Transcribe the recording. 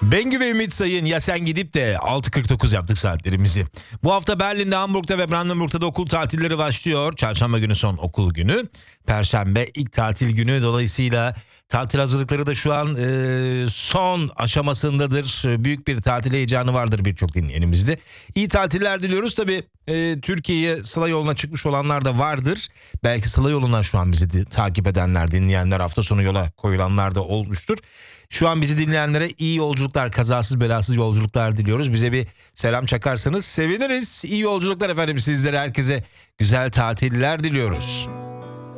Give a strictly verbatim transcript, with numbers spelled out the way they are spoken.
Bengü ve Ümit Sayın, ya sen gidip de altı kırk dokuz yaptık saatlerimizi. Bu hafta Berlin'de, Hamburg'da ve Brandenburg'da da okul tatilleri başlıyor. Çarşamba günü son okul günü. Perşembe ilk tatil günü. Dolayısıyla tatil hazırlıkları da şu an e, son aşamasındadır. Büyük bir tatil heyecanı vardır birçok dinleyenimizde. İyi tatiller diliyoruz. Tabii e, Türkiye'ye Sıla yoluna çıkmış olanlar da vardır. Belki Sıla yolundan şu an bizi de, takip edenler, dinleyenler, hafta sonu yola koyulanlar da olmuştur. Şu an bizi dinleyenlere iyi yolculuklar, kazasız belasız yolculuklar diliyoruz. Bize bir selam çakarsanız seviniriz. İyi yolculuklar efendim sizlere, herkese güzel tatiller diliyoruz.